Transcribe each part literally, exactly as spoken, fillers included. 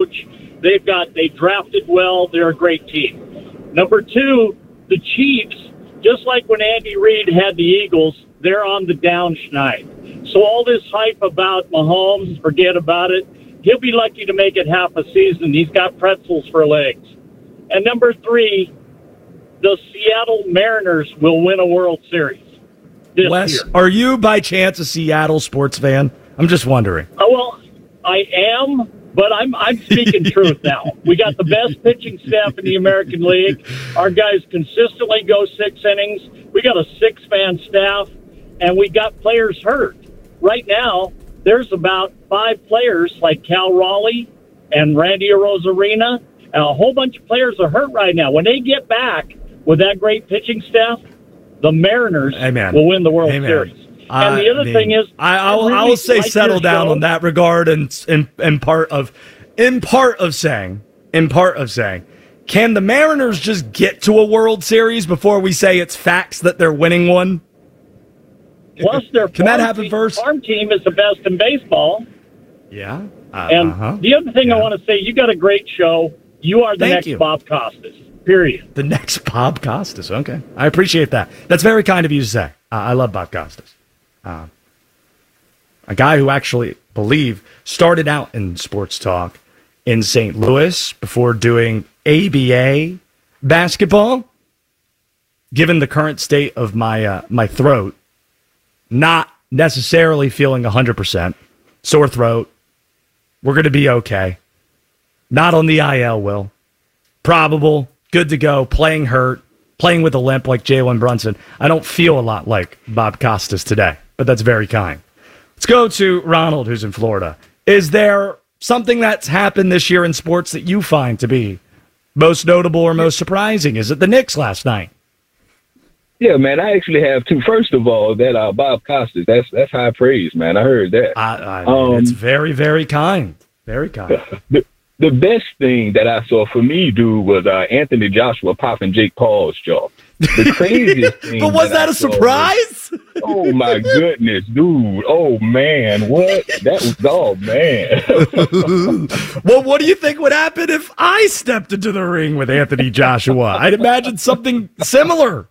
coach. They've got they drafted well. They're a great team. Number two, the Chiefs, just like when Andy Reid had the Eagles, they're on the downschneid. So all this hype about Mahomes, forget about it. He'll be lucky to make it half a season. He's got pretzels for legs. And number three, the Seattle Mariners will win a World Series this Wes, year. Are you by chance a Seattle sports fan? I'm just wondering. Oh, well, I am, but I'm I'm speaking truth now. We got the best pitching staff in the American League. Our guys consistently go six innings. We got a six-man staff, and we got players hurt. Right now, there's about five players like Cal Raleigh and Randy Arozarena, and a whole bunch of players are hurt right now. When they get back with that great pitching staff, the Mariners Amen. will win the World Amen. Series. And the other I mean, thing is, I, I, will, really I will say like settle down show. on that regard, and in, in part of, in part of saying, in part of saying, can the Mariners just get to a World Series before we say it's facts that they're winning one? Plus, their can that farm happen team, first? farm team is the best in baseball. Yeah. Uh, And uh-huh. the other thing Yeah. I want to say, you got a great show. You are the Thank next you. Bob Costas. Period. The next Bob Costas. Okay. I appreciate that. That's very kind of you to say. Uh, I love Bob Costas. Uh, a guy who actually, believe, started out in sports talk in Saint Louis before doing A B A basketball. Given the current state of my uh, my throat, not necessarily feeling one hundred percent. Sore throat. We're going to be okay. Not on the I L, Will. Probable. Good to go. Playing hurt. Playing with a limp like Jalen Brunson. I don't feel a lot like Bob Costas today, but that's very kind. Let's go to Ronald, who's in Florida. Is there something that's happened this year in sports that you find to be most notable or most surprising? Is it the Knicks last night? Yeah, man, I actually have two. First of all, that uh, Bob Costas, that's that's high praise, man. I heard that. I, I Um, it's very, very kind. Very kind. The, the best thing that I saw for me, dude, was uh, Anthony Joshua popping Jake Paul's jaw. The craziest thing. But was that I a saw surprise? was- oh, my goodness, dude. Oh, man. What? That was, oh, man. Well, what do you think would happen if I stepped into the ring with Anthony Joshua? I'd imagine something similar.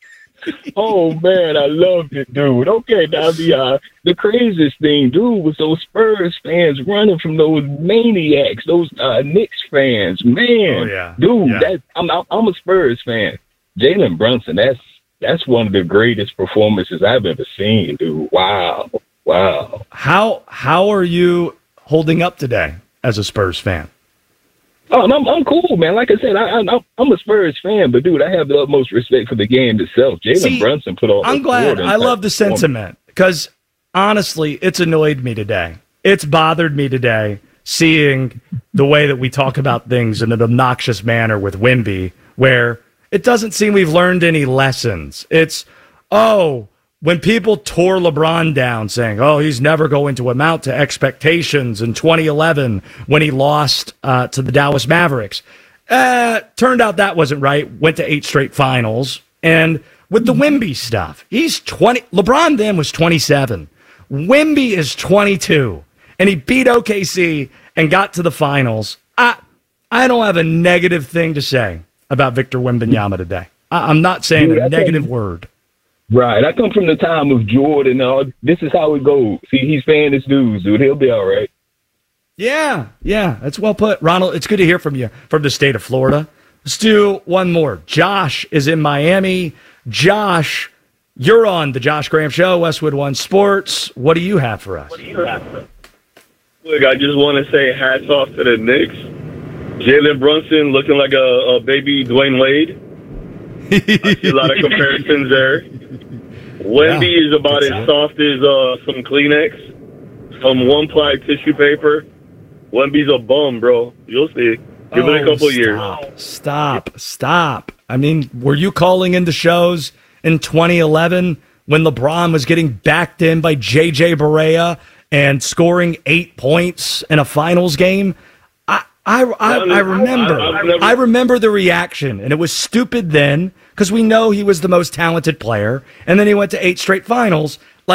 Oh man, I loved it, dude. Okay, now the uh, the craziest thing, dude, was those Spurs fans running from those maniacs, those uh, Knicks fans. Man, Oh, yeah. dude, Yeah. that I'm I'm a Spurs fan. Jalen Brunson, that's that's one of the greatest performances I've ever seen, dude. Wow, wow. How how are you holding up today as a Spurs fan? Oh, I'm I'm cool, man. Like I said, I, I'm I'm a Spurs fan, but dude, I have the utmost respect for the game itself. See, Jalen Brunson put all. I'm glad. I love the sentiment because honestly, it's annoyed me today. It's bothered me today seeing the way that we talk about things in an obnoxious manner with Wemby, where it doesn't seem we've learned any lessons. It's, oh, when people tore LeBron down saying, oh, he's never going to amount to expectations in twenty eleven when he lost uh, to the Dallas Mavericks. Uh, turned out that wasn't right. Went to eight straight finals. And with the Wemby stuff, he's twenty. LeBron then was twenty-seven. Wemby is twenty-two. And he beat O K C and got to the finals. I, I don't have a negative thing to say about Victor Wembanyama today. I, I'm not saying Dude, a I negative think- word. Right. I come from the time of Jordan. Uh, this is how it goes. See, he's paying his dues, dude. He'll be all right. Yeah, yeah, that's well put. Ronald, it's good to hear from you from the state of Florida. Let's do one more. Josh is in Miami. Josh, you're on the Josh Graham Show, Westwood One Sports. What do you have for us? Look, I just want to say hats off to the Knicks. Jalen Brunson looking like a, a baby Dwayne Wade. I see a lot of comparisons there. Wemby Yeah, is about good as stuff. soft as uh, some Kleenex, some one-ply tissue paper. Wemby's a bum, bro. You'll see. Give it a couple years. Stop, stop, stop. I mean, were you calling into shows in twenty eleven when LeBron was getting backed in by J J Barea and scoring eight points in a finals game? I I, I, I remember. I- I've never- I remember the reaction, and it was stupid then because we know he was the most talented player, and then he went to eight straight finals. Like,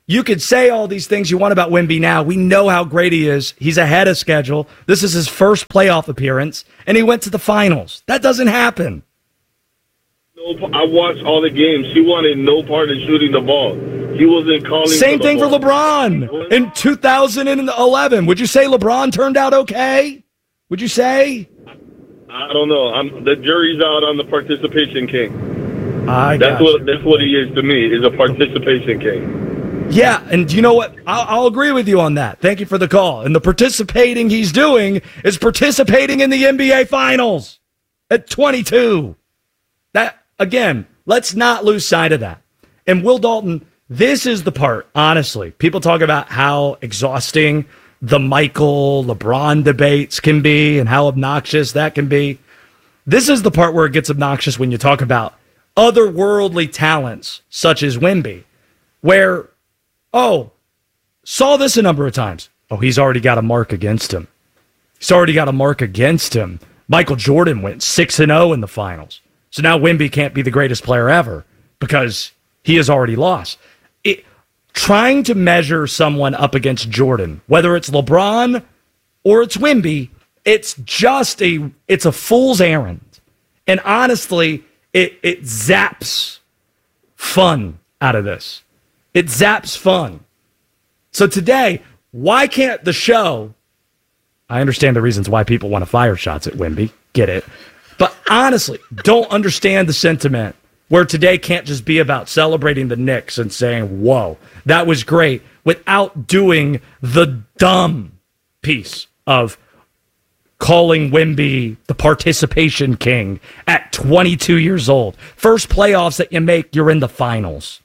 You could say all these things you want about Wemby now. We know how great he is. He's ahead of schedule. This is his first playoff appearance, and he went to the finals. That doesn't happen. No, I watched all the games. He wanted no part in shooting the ball. He wasn't calling. Same for thing ball. for LeBron in two thousand eleven. Would you say LeBron turned out okay? Would you say? I don't know. I'm, the jury's out on the participation king. I that's got what you. that's what he is to me. Is a participation king. Yeah, and you know what? I'll, I'll agree with you on that. Thank you for the call. And the participating he's doing is participating in the N B A Finals at twenty-two. That again, let's not lose sight of that. And Will Dalton, this is the part, honestly. People talk about how exhausting the Michael, LeBron debates can be and how obnoxious that can be. This is the part where it gets obnoxious when you talk about otherworldly talents such as Wemby, where, oh, saw this a number of times. Oh, he's already got a mark against him. He's already got a mark against him. Michael Jordan went six and oh in the finals. So now Wemby can't be the greatest player ever because he has already lost. It, trying to measure someone up against Jordan, whether it's LeBron or it's Wemby, it's just a it's a fool's errand. And honestly, it it zaps fun out of this. It zaps fun. So today, why can't the show, I understand the reasons why people want to fire shots at Wemby, get it. But honestly, don't understand the sentiment where today can't just be about celebrating the Knicks and saying, whoa, that was great, without doing the dumb piece of calling Wemby the participation king at twenty-two years old. First playoffs that you make, you're in the finals.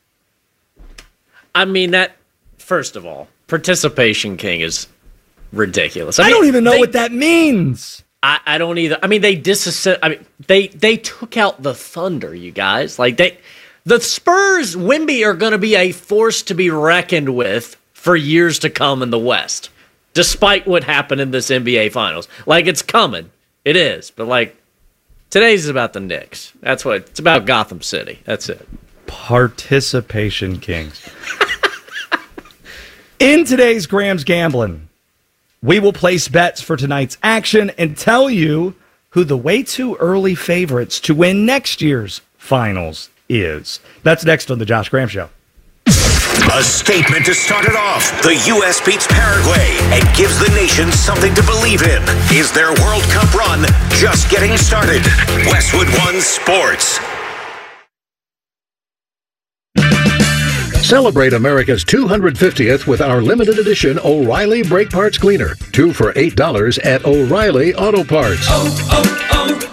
I mean, that, first of all, participation king is ridiculous. I, I mean, don't even know they, what that means. I, I don't either. I mean, they disassembled. I mean, they they took out the Thunder, you guys. Like they, the Spurs, Wemby are going to be a force to be reckoned with for years to come in the West, despite what happened in this N B A Finals. Like it's coming, it is. But like today's is about the Knicks. That's what it's about. Gotham City. That's it. Participation kings. In today's Graham's Gambling, we will place bets for tonight's action and tell you who the way too early favorites to win next year's finals is. That's next on the Josh Graham Show. A statement to start it off. The U S beats Paraguay and gives the nation something to believe in. Is their World Cup run just getting started? Westwood One Sports. Celebrate America's two hundred fiftieth with our limited edition O'Reilly Brake Parts Cleaner. Two for eight dollars at O'Reilly Auto Parts. Oh,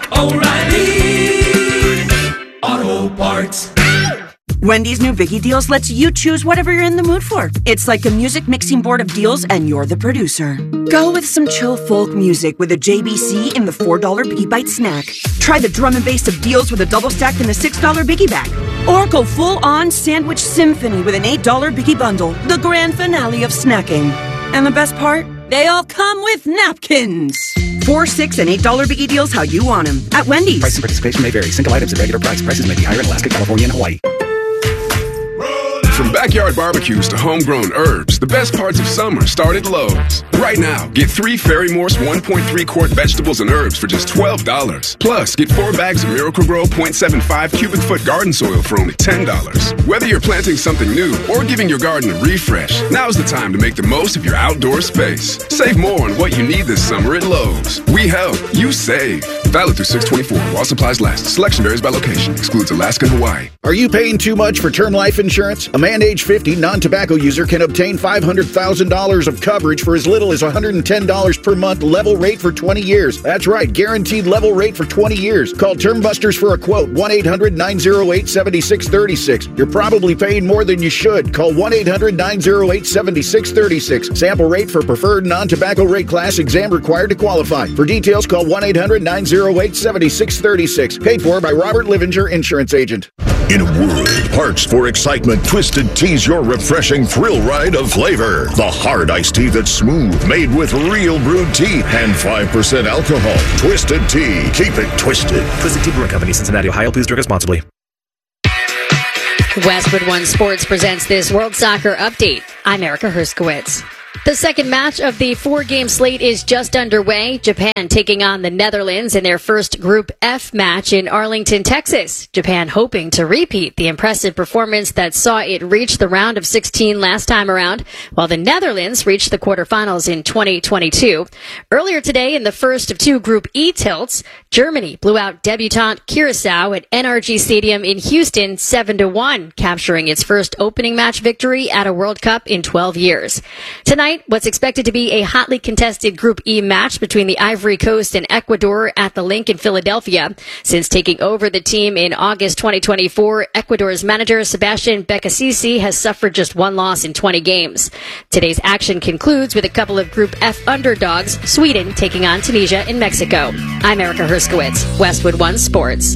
oh, oh, O'Reilly Auto Parts. Wendy's new Biggie Deals lets you choose whatever you're in the mood for. It's like a music mixing board of deals, and you're the producer. Go with some chill folk music with a J B C in the four dollar Biggie Bite snack. Try the drum and bass of deals with a double stack in the six dollar Biggie Bag. Or go full-on sandwich symphony with an eight dollar Biggie Bundle, the grand finale of snacking. And the best part? They all come with napkins. Four, six, and eight dollar Biggie Deals how you want them at Wendy's. Price and participation may vary. Single items at regular price. Prices may be higher in Alaska, California, and Hawaii. From backyard barbecues to homegrown herbs, the best parts of summer start at Lowe's. Right now, get three Fairy Morse one point three quart vegetables and herbs for just twelve dollars. Plus, get four bags of Miracle-Gro point seven five cubic foot garden soil for only ten dollars. Whether you're planting something new or giving your garden a refresh, now's the time to make the most of your outdoor space. Save more on what you need this summer at Lowe's. We help, you save. Valid through six twenty-four while supplies last. Selection varies by location. Excludes Alaska and Hawaii. Are you paying too much for term life insurance? A man age fifty non-tobacco user can obtain five hundred thousand dollars of coverage for as little as one hundred ten dollars per month, level rate for twenty years. That's right, guaranteed level rate for twenty years. Call Term Busters for a quote, one eight hundred nine oh eight seven six three six. You're probably paying more than you should. Call one eight hundred nine oh eight seven six three six. Sample rate for preferred non-tobacco rate class, exam required to qualify. For details, call one eight hundred nine oh eight seven six three six. Paid for by Robert Livinger, Insurance Agent. In a world parched for excitement, Twisted Tea's your refreshing thrill ride of flavor. The hard iced tea that's smooth, made with real brewed tea and five percent alcohol. Twisted Tea. Keep it twisted. Twisted Tea Brewing Company, Cincinnati, Ohio. Please drink responsibly. Westwood One Sports presents this World Soccer Update. I'm Erica Herskowitz. The second match of the four-game slate is just underway. Japan taking on the Netherlands in their first Group F match in Arlington, Texas. Japan hoping to repeat the impressive performance that saw it reach the round of sixteen last time around, while the Netherlands reached the quarterfinals in twenty twenty-two. Earlier today, in the first of two Group E tilts, Germany blew out debutant Curacao at N R G Stadium in Houston seven to one, capturing its first opening match victory at a World Cup in twelve years. Tonight, what's expected to be a hotly contested Group E match between the Ivory Coast and Ecuador at the Link in Philadelphia. Since taking over the team in August twenty twenty-four, Ecuador's manager Sebastian Becasisi has suffered just one loss in twenty games. Today's action concludes with a couple of Group F underdogs, Sweden taking on Tunisia in Mexico. I'm Erica Herskowitz, Westwood One Sports.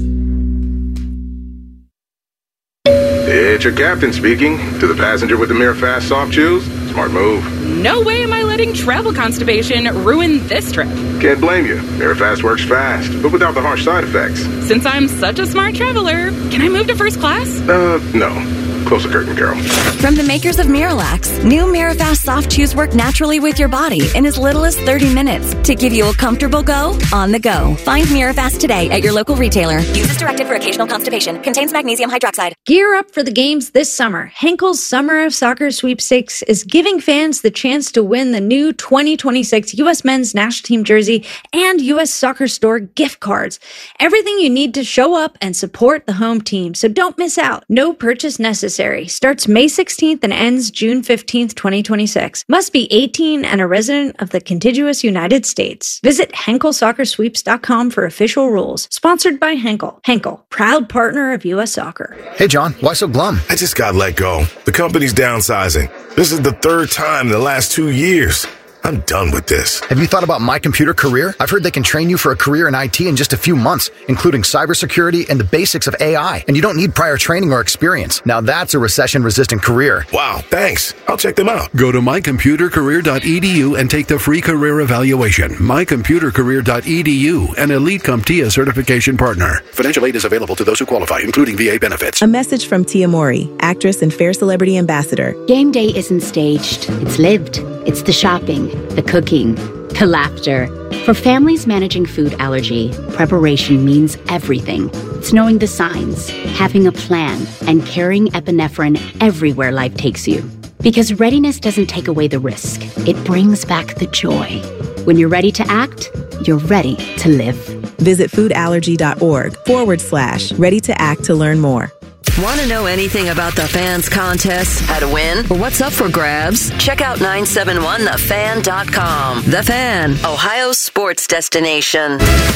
It's your captain speaking. To the passenger with the Mirror Fast Soft Chews, smart move. No way am I letting travel constipation ruin this trip. Can't blame you. Mirror Fast works fast, but without the harsh side effects. Since I'm such a smart traveler, can I move to first class? Uh, no. Close the curtain, Carol. From the makers of Miralax, new Mirafast Soft Chews work naturally with your body in as little as thirty minutes to give you a comfortable go on the go. Find Mirafast today at your local retailer. Use as directed for occasional constipation. Contains magnesium hydroxide. Gear up for the games this summer. Henkel's Summer of Soccer Sweepstakes is giving fans the chance to win the new twenty twenty-six U S Men's National Team jersey and U S Soccer Store gift cards. Everything you need to show up and support the home team, so don't miss out. No purchase necessary. Starts May sixteenth and ends June fifteenth, twenty twenty-six. Must be eighteen and a resident of the contiguous United States. Visit Henkel Soccer Sweeps dot com for official rules. Sponsored by Henkel. Henkel, proud partner of U S Soccer. Hey, John, why so glum? I just got let go. The company's downsizing. This is the third time in the last two years. I'm done with this. Have you thought about My Computer Career? I've heard they can train you for a career in I T in just a few months, including cybersecurity and the basics of A I. And you don't need prior training or experience. Now that's a recession-resistant career. Wow, thanks. I'll check them out. Go to my computer career dot e d u and take the free career evaluation. my computer career dot e d u, an Elite CompTIA certification partner. Financial aid is available to those who qualify, including V A benefits. A message from Tia Mori, actress and Fair Celebrity Ambassador. Game day isn't staged. It's lived. It's the shopping, the cooking, the laughter. For families managing food allergy, preparation means everything. It's knowing the signs, having a plan, and carrying epinephrine everywhere life takes you. Because readiness doesn't take away the risk. It brings back the joy. When you're ready to act, you're ready to live. Visit foodallergy.org forward slash ready to act to learn more. Want to know anything about the Fans contest, how to win, or what's up for grabs? Check out nine seven one the fan dot com. The Fan, Ohio's sports destination.